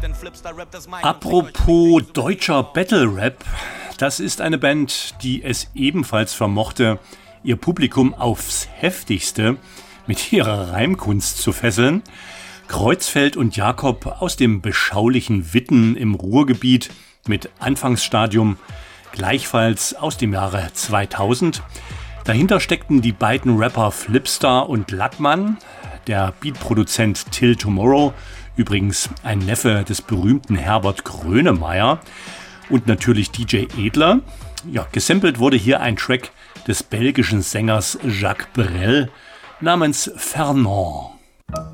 Apropos deutscher Battle Rap, das ist eine Band, die es ebenfalls vermochte, ihr Publikum aufs Heftigste mit ihrer Reimkunst zu fesseln. Kreuzfeld und Jakob aus dem beschaulichen Witten im Ruhrgebiet mit Anfangsstadium, gleichfalls aus dem Jahre 2000. Dahinter steckten die beiden Rapper Flipstar und Lattmann, der Beatproduzent Till Tomorrow, übrigens ein Neffe des berühmten Herbert Grönemeyer, und natürlich DJ Edler. Ja, gesampelt wurde hier ein Track des belgischen Sängers Jacques Brel namens Fernand.